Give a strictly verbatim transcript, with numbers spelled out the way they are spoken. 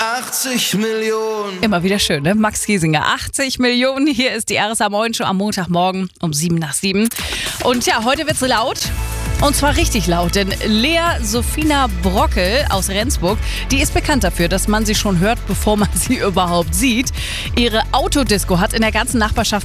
achtzig Millionen. Immer wieder schön, ne? Max Giesinger, achtzig Millionen. Hier ist die R S A Morgenshow am Montagmorgen um sieben nach sieben. Und ja, heute wird's laut. Und zwar richtig laut, denn Lea Sophina Brockel aus Rendsburg, die ist bekannt dafür, dass man sie schon hört, bevor man sie überhaupt sieht. Ihre Autodisco hat in der ganzen Nachbarschaft